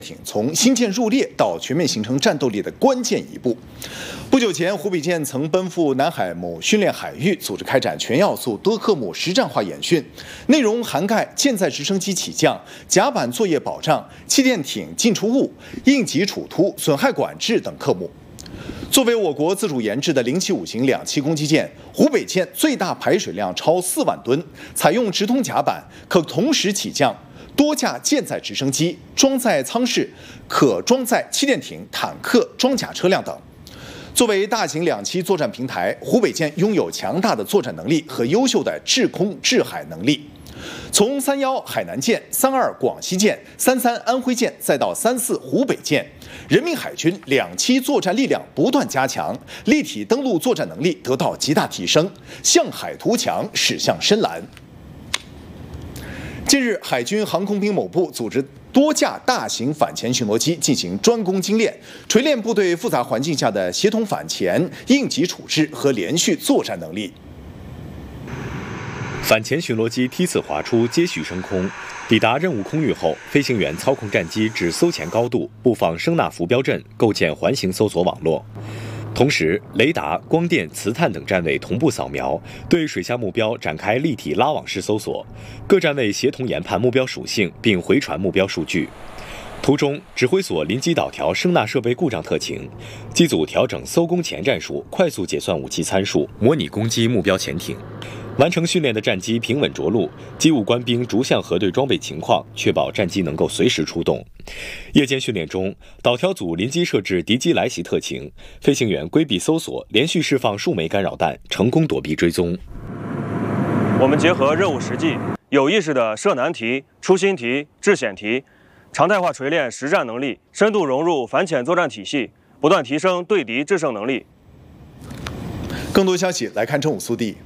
从新建入列到全面形成战斗力的关键一步。不久前，湖北舰曾奔赴南海某训练海域，组织开展全要素多科目实战化演训，内容涵盖舰载直升机起降、甲板作业保障、气垫艇进出物、应急处突、损害管制等科目。作为我国自主研制的075型两栖攻击舰，湖北舰最大排水量超4万吨，采用直通甲板，可同时起降多架舰载直升机、装载舱室，可装载气垫艇、坦克、装甲车辆等。作为大型两栖作战平台，湖北舰拥有强大的作战能力和优秀的制空制海能力。从31海南舰、32广西舰、33安徽舰，再到34湖北舰，人民海军两栖作战力量不断加强，立体登陆作战能力得到极大提升，向海图强，驶向深蓝。近日，海军航空兵某部组织多架大型反潜巡逻机进行专攻精练，锤炼部队复杂环境下的协同反潜、应急处置和连续作战能力。 反潜巡逻机梯次滑出，接续升空，抵达任务空域后，飞行员操控战机至搜潜高度，布放声纳浮标阵，构建环形搜索网络。同时，雷达、光电、磁探等站位同步扫描，对水下目标展开立体拉网式搜索，各站位协同研判目标属性，并回传目标数据。途中，指挥所临机导调声纳设备故障特情，机组调整搜攻前战术，快速解算武器参数，模拟攻击目标潜艇。完成训练的战机平稳着陆，机务官兵逐项核对装备情况，确保战机能够随时出动。夜间训练中，导调组临机设置敌机来袭特情，飞行员规避搜索，连续释放数枚干扰弹，成功躲避追踪。 我们结合任务实际，有意识地设难题、出新题、制险题，常态化锤炼实战能力，深度融入反潜作战体系，不断提升对敌制胜能力。 更多消息来看正午速递。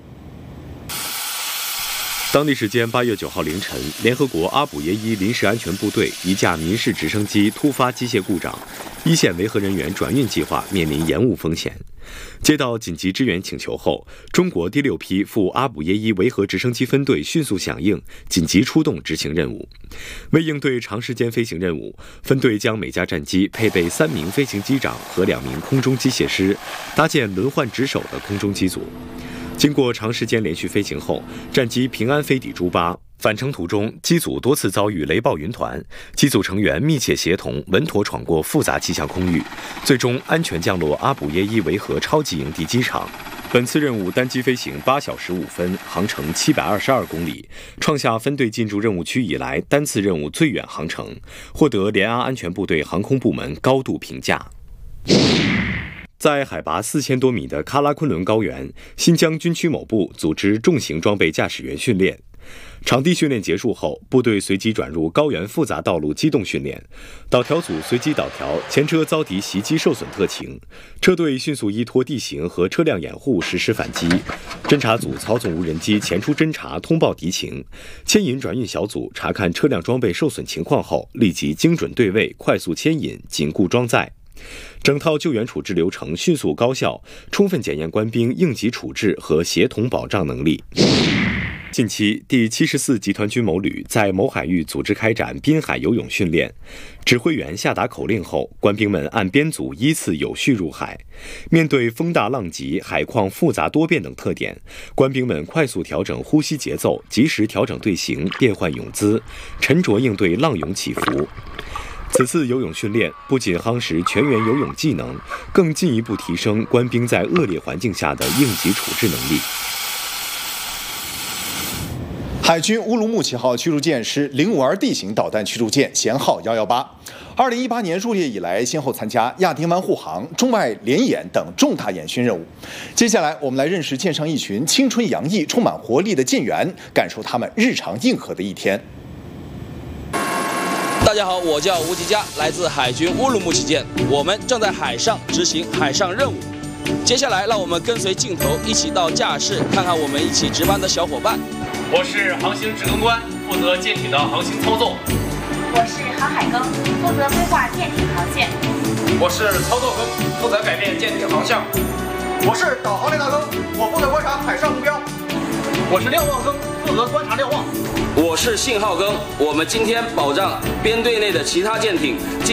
当地时间8月9号凌晨，联合国阿卜耶伊临时安全部队一架民事直升机突发机械故障，一线维和人员转运计划面临延误风险。接到紧急支援请求后，中国第6批赴阿卜耶伊维和直升机分队迅速响应，紧急出动执行任务。为应对长时间飞行任务，分队将每架战机配备3名飞行机长和2名空中机械师，搭建轮换值守的空中机组。经过长时间连续飞行后，战机平安飞抵朱巴。返程途中，机组多次遭遇雷暴云团，机组成员密切协同，稳妥闯过复杂气象空域，最终安全降落阿卜耶伊维和超级营地机场。本次任务单机飞行8小时5分，航程722公里，创下分队进驻任务区以来单次任务最远航程，获得联阿安全部队航空部门高度评价。在海拔4000多米的喀拉昆仑高原，新疆军区某部组织重型装备驾驶员训练。场地训练结束后，部队随即转入高原复杂道路机动训练。导调组随机导调前车遭敌袭击受损特情，车队迅速依托地形和车辆掩护实施反击。侦察组操纵无人机前出侦察通报敌情，牵引转运小组查看车辆装备受损情况后，立即精准对位，快速牵引，紧固装载。整套救援处置流程迅速高效，充分检验官兵应急处置和协同保障能力。近期，第74集团军某旅在某海域组织开展滨海游泳训练，指挥员下达口令后，官兵们按编组依次有序入海。面对风大浪急、海况复杂多变等特点，官兵们快速调整呼吸节奏，及时调整队形，变换泳姿，沉着应对浪涌起伏。此次游泳训练不仅夯实全员游泳技能，更进一步提升官兵在恶劣环境下的应急处置能力。 海军乌鲁木齐号驱逐舰是052 D 型导弹驱逐舰，舷号118。2018年入列以来，先后参加亚丁湾护航、中外联演等重大演训任务。接下来，我们来认识舰上一群青春洋溢、充满活力的舰员，感受他们日常硬核的一天。 大家好，我叫吴吉佳，来自海军乌鲁木齐舰，我们正在海上执行海上任务。接下来，让我们跟随镜头一起到驾驶，看看我们一起值班的小伙伴。 我是航行指挥官，负责舰艇的航行操纵。 我是航海更，负责规划舰艇航线。 我是操作更，负责改变舰艇航向。 我是导航雷达更，我负责观察海上目标。 我是瞭望更，负责观察瞭望。 我是信号更，我们今天保障编队内的其他舰艇。